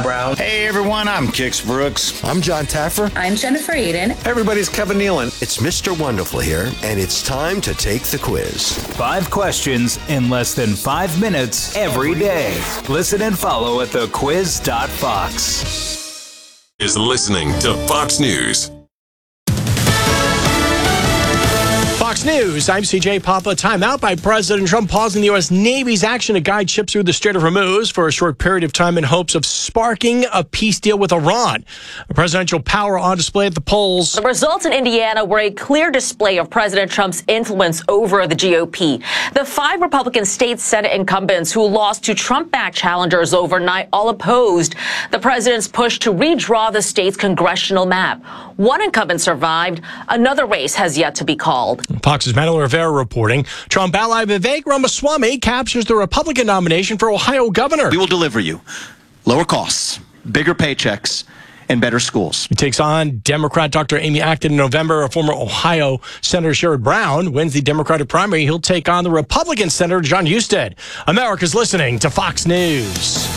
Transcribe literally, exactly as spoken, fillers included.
Brown. Hey everyone, I'm Kix Brooks. I'm John Taffer. I'm Jennifer Aiden. Everybody's Kevin Nealon. It's Mister Wonderful here, and it's time to take the quiz. Five questions in less than five minutes every day. Listen and follow at the quiz dot fox. Is listening to Fox News. Fox News, I'm C J Papa. Timeout by President Trump pausing the U S. Navy's action to guide ships through the Strait of Hormuz for a short period of time in hopes of sparking a peace deal with Iran. A presidential power on display at the polls. The results in Indiana were a clear display of President Trump's influence over the G O P. The five Republican state Senate incumbents who lost to Trump-backed challengers overnight all opposed the president's push to redraw the state's congressional map. One incumbent survived. Another race has yet to be called. Fox's Manuel Rivera reporting. Trump ally Vivek Ramaswamy captures the Republican nomination for Ohio governor. We will deliver you lower costs, bigger paychecks, and better schools. He takes on Democrat Doctor Amy Acton in November. A former Ohio Senator Sherrod Brown wins the Democratic primary. He'll take on the Republican Senator John Husted. America's listening to Fox News.